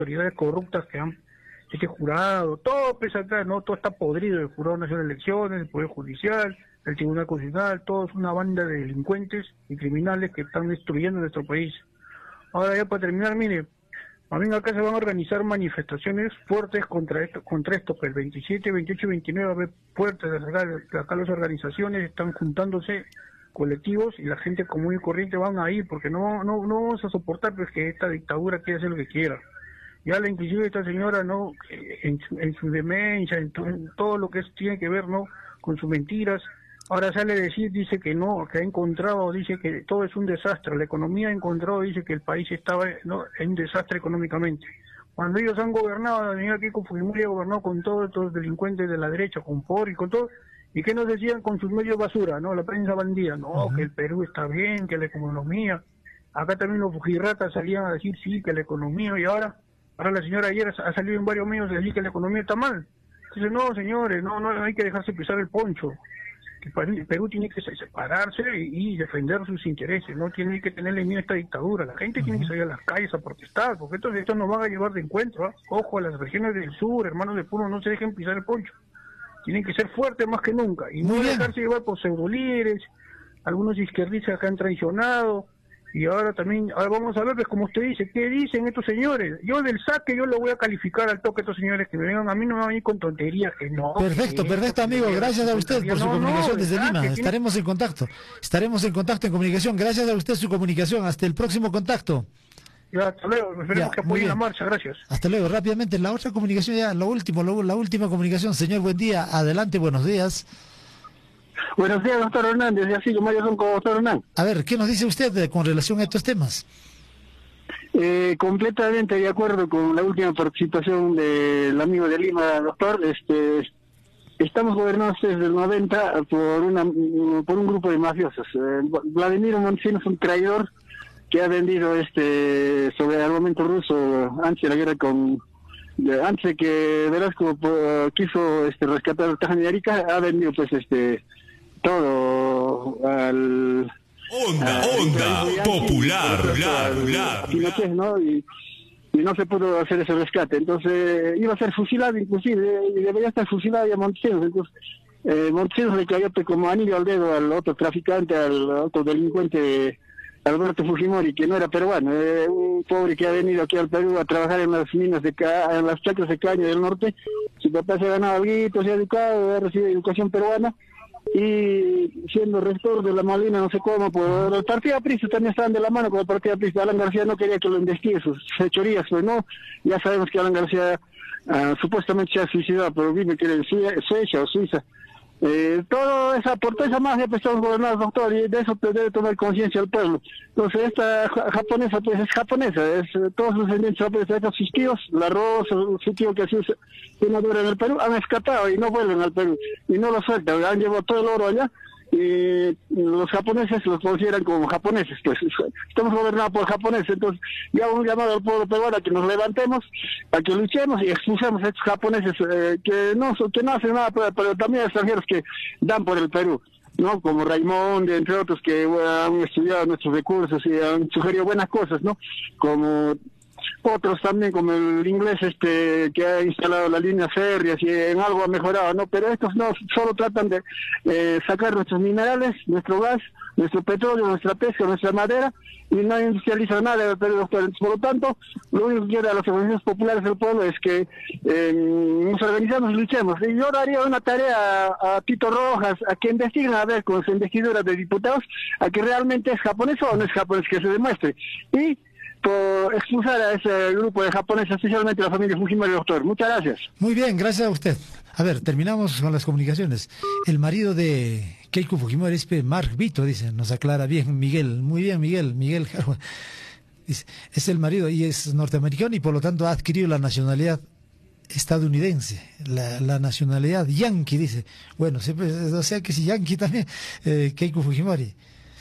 autoridades corruptas que han este jurado, todo pesa atrás, ¿no? Todo está podrido, el Jurado Nacional de Elecciones, el Poder Judicial, el Tribunal Constitucional, todo es una banda de delincuentes y criminales que están destruyendo nuestro país. Ahora ya para terminar, mire, también acá se van a organizar manifestaciones fuertes contra esto, que el 27, 28 y 29 va a haber fuertes, acá las organizaciones están juntándose, colectivos, y la gente común y corriente van a ir, porque no vamos a soportar pues que esta dictadura quiera hacer lo que quiera. Ya inclusive esta señora, ¿no?, en su demencia, en todo lo que tiene que ver, ¿no?, con sus mentiras, ahora sale a decir, dice que no, que ha encontrado, dice que todo es un desastre, la economía ha encontrado, dice que el país estaba, ¿no?, en un desastre económicamente. Cuando ellos han gobernado, la señora Keiko Fujimori ha gobernado con todos estos delincuentes de la derecha, con POR y con todo, y que nos decían con sus medios basura, ¿no?, la prensa bandida, no, que el Perú está bien, que la economía, acá también los fujirratas salían a decir sí, que la economía, y ahora la señora ayer ha salido en varios medios a decir que la economía está mal. Entonces, no, señores, no hay que dejarse pisar el poncho. El Perú tiene que separarse y defender sus intereses, no tiene que tenerle miedo a esta dictadura. La gente tiene que salir a las calles a protestar, porque esto nos van a llevar de encuentro, ¿eh? Ojo a las regiones del sur, hermanos de Puno, no se dejen pisar el poncho. Tienen que ser fuertes más que nunca y no dejarse llevar por pseudolíderes, algunos izquierdistas que han traicionado. Y ahora vamos a ver, pues, como usted dice, ¿qué dicen estos señores? Yo del saque yo lo voy a calificar al toque a estos señores que me vengan, a mí no me van a ir con tonterías, que no. Perfecto, amigo, gracias a usted por su comunicación desde Lima, estaremos en contacto en comunicación, gracias a usted su comunicación, hasta el próximo contacto. Ya, hasta luego, esperemos que apoyen la marcha, gracias. Hasta luego, rápidamente, la otra comunicación ya, la última comunicación, señor, buen día, adelante, buenos días. Buenos días, doctor Hernández, y así Mario Son con doctor Hernán. A ver, ¿qué nos dice usted con relación a estos temas? Completamente de acuerdo con la última participación del amigo de Lima, doctor. Estamos gobernados desde el 90 por un grupo de mafiosos. Vladimiro Montesinos es un traidor que ha vendido sobre armamento ruso antes de la guerra antes de que Velasco quiso rescatar el Tajani de Arica, ha vendido pues todo al Onda popular, Pinochet, ¿no? Y no se pudo hacer ese rescate, entonces iba a ser fusilado inclusive, y debería estar fusilado ya Montesinos. Entonces Montesinos le cayó como anillo al dedo al otro traficante, al otro delincuente, Alberto Fujimori, que no era peruano, un pobre que ha venido aquí al Perú a trabajar en las minas en las chacras de caña del norte. Su papá se ha ganado algo, se ha educado, ha recibido educación peruana, y siendo rector de la Molina, no sé cómo, por el partido aprista también estaban de la mano con el partido aprista. Alan García no quería que lo investigue sus fechorías, pues no, ya sabemos que Alan García supuestamente se ha suicidado, pero vive que en Suecia o Suiza. Por toda esa mafia pues estamos gobernados, doctor, y de eso debe tomar conciencia el pueblo. Entonces esta japonesa pues es japonesa, todos los descendientes japoneses, sus tíos, la Rosa, su tío que ha sido senador en el Perú, han escapado y no vuelven al Perú, y no lo sueltan, han llevado todo el oro allá, y los japoneses los consideran como japoneses, pues estamos gobernados por japoneses. Entonces ya un llamado al pueblo peruano a que nos levantemos, a que luchemos y expulsemos a estos japoneses que no hacen nada, pero también extranjeros que dan por el Perú, ¿no? Como Raimundo, entre otros, que han estudiado nuestros recursos y han sugerido buenas cosas, ¿no? Como otros también, como el inglés que ha instalado las líneas férreas y en algo ha mejorado, ¿no? Pero estos no, solo tratan de sacar nuestros minerales, nuestro gas, nuestro petróleo, nuestra pesca, nuestra madera, y no industrializan nada. Pero, por lo tanto, lo único que quieren las organizaciones populares del pueblo es que nos organizamos y luchemos. Y yo daría una tarea a Tito Rojas, a que investiguen a ver con su investidura de diputados, a que realmente es japonés o no es japonés, que se demuestre. Y por expulsar a ese grupo de japoneses, especialmente la familia Fujimori, doctor. Muchas gracias. Muy bien, gracias a usted. A ver, terminamos con las comunicaciones. El marido de Keiko Fujimori es Mark Vito, dice, nos aclara bien Miguel. Muy bien, Miguel dice, es el marido y es norteamericano y por lo tanto ha adquirido la nacionalidad estadounidense, la nacionalidad yanqui, dice. Bueno, o sea que si yanqui también, Keiko Fujimori.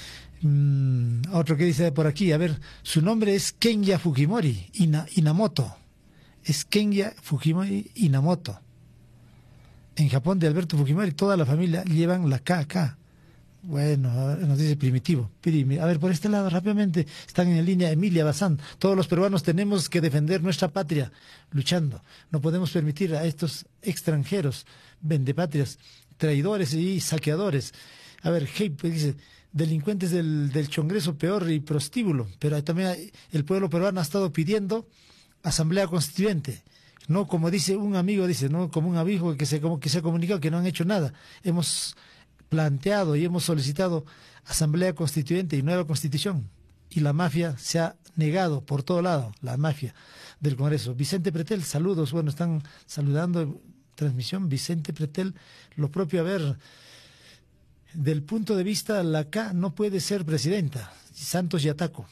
Otro que dice por aquí, a ver, su nombre es Kenya Fujimori Inamoto, es Kenya Fujimori Inamoto. En Japón de Alberto Fujimori toda la familia llevan la KK, Bueno, nos dice Primitivo. A ver, por este lado, rápidamente, están en línea Emilia Bazán. Todos los peruanos tenemos que defender nuestra patria, luchando. No podemos permitir a estos extranjeros, vendepatrias, traidores y saqueadores. A ver, Hey dice, delincuentes del Congreso peor y prostíbulo. Pero también el pueblo peruano ha estado pidiendo asamblea constituyente. No como dice un amigo, no como un amigo que se ha comunicado que no han hecho nada. Hemos planteado y hemos solicitado asamblea constituyente y nueva constitución, y la mafia se ha negado por todo lado, la mafia del Congreso. Vicente Pretel, saludos, bueno, están saludando en transmisión. Vicente Pretel, lo propio, a ver, del punto de vista, la K no puede ser presidenta, Santos y Ataco.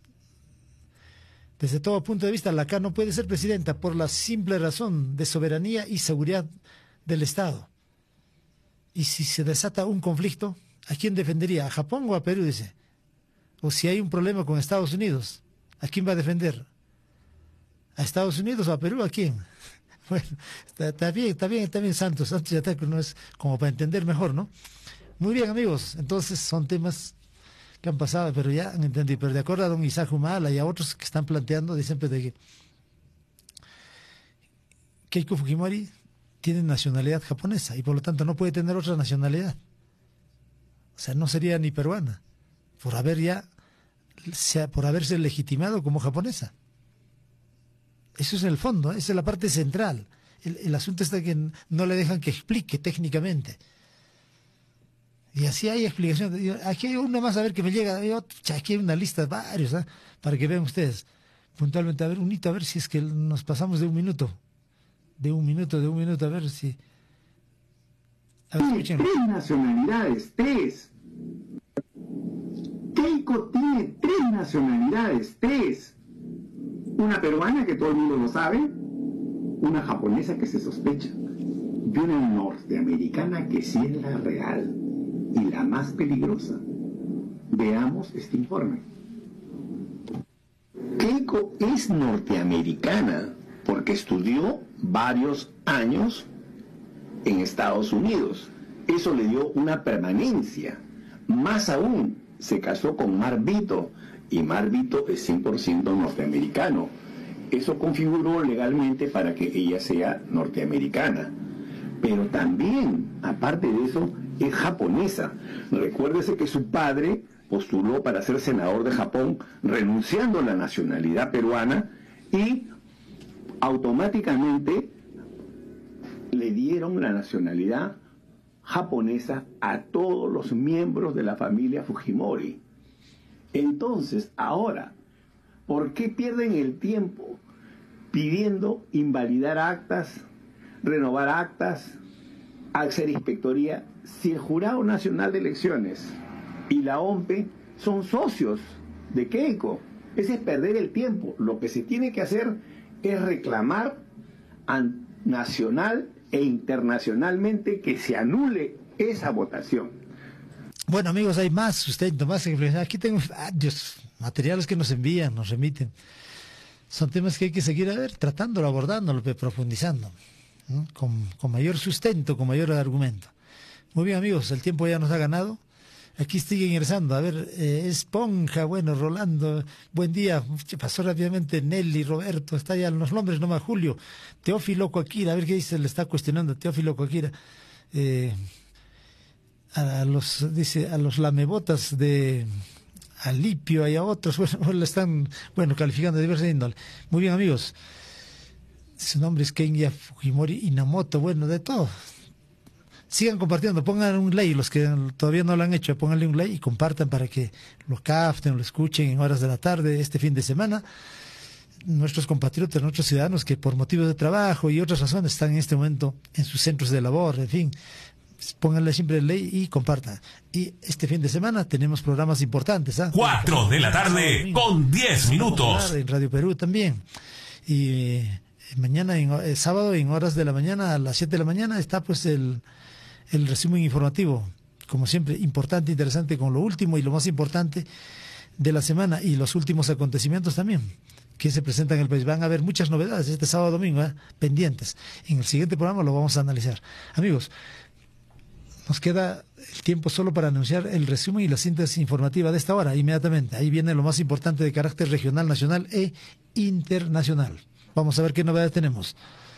Desde todo punto de vista, la K no puede ser presidenta por la simple razón de soberanía y seguridad del Estado. Y si se desata un conflicto, ¿a quién defendería? ¿A Japón o a Perú? Dice. O si hay un problema con Estados Unidos, ¿a quién va a defender? ¿A Estados Unidos o a Perú? ¿A quién? Bueno, está bien, Santos y Ataco, no es como para entender mejor, ¿no? Muy bien, amigos, entonces son temas que han pasado, pero ya han entendido. Pero de acuerdo a don Isaac Humala y a otros que están planteando, dicen de que Keiko Fujimori tiene nacionalidad japonesa y por lo tanto no puede tener otra nacionalidad. O sea, no sería ni peruana por haberse legitimado como japonesa. Eso es el fondo, esa es la parte central. El asunto está que no le dejan que explique técnicamente. Y así hay explicación. Aquí hay una más, a ver, que me llega. Aquí hay una lista de varios, para que vean ustedes puntualmente. A ver, a ver si es que nos pasamos de un minuto. De un minuto, a ver si... A ver, tiene 3 nacionalidades, 3. Keiko tiene 3 nacionalidades, 3. Una peruana, que todo el mundo lo sabe, una japonesa que se sospecha, y una norteamericana que sí es la real y la más peligrosa. Veamos este informe. Keiko es norteamericana porque estudió varios años en Estados Unidos. Eso le dio una permanencia. Más aún, se casó con Mark Vito, y Mark Vito es 100% norteamericano. Eso configuró legalmente para que ella sea norteamericana. Pero también, aparte de eso, es japonesa. Recuérdese que su padre postuló para ser senador de Japón, renunciando a la nacionalidad peruana, y automáticamente le dieron la nacionalidad japonesa a todos los miembros de la familia Fujimori. Entonces, ahora, ¿por qué pierden el tiempo pidiendo invalidar actas, renovar actas, hacer inspectoría, si el Jurado Nacional de Elecciones y la OMPE son socios de Keiko? Ese es perder el tiempo. Lo que se tiene que hacer es reclamar nacional e internacionalmente que se anule esa votación. Bueno, amigos, hay más sustento, más explicación. Aquí tengo varios materiales que nos envían, nos remiten. Son temas que hay que seguir, tratándolo, abordándolo, profundizando, ¿no? Con mayor sustento, con mayor argumento. Muy bien, amigos, el tiempo ya nos ha ganado. Aquí sigue ingresando, a ver, Esponja, bueno, Rolando, buen día, pasó rápidamente Nelly, Roberto, está ya los nombres nomás, Julio, Teófilo Coaquira, a ver qué dice, le está cuestionando Teófilo Coaquira, a los lamebotas de Alipio y a otros, bueno, le están, calificando de diversa índole. Muy bien, amigos, su nombre es Kenya Fujimori Inamoto, bueno, de todo. Sigan compartiendo, pongan un like, los que todavía no lo han hecho, pónganle un like y compartan para que lo capten, lo escuchen en horas de la tarde, este fin de semana. Nuestros compatriotas, nuestros ciudadanos que por motivos de trabajo y otras razones están en este momento en sus centros de labor, en fin, pónganle siempre el like y compartan. Y este fin de semana tenemos programas importantes. 4 de la tarde con 10 minutos. En Radio Perú también. Y mañana, sábado, en horas de la mañana, a las 7 de la mañana, está pues el resumen informativo, como siempre, importante, interesante, con lo último y lo más importante de la semana y los últimos acontecimientos también que se presentan en el país. Van a haber muchas novedades este sábado domingo, pendientes. En el siguiente programa lo vamos a analizar. Amigos, Nos queda el tiempo solo para anunciar el resumen y la síntesis informativa de esta hora, inmediatamente. Ahí viene lo más importante de carácter regional, nacional e internacional. Vamos a ver qué novedades tenemos.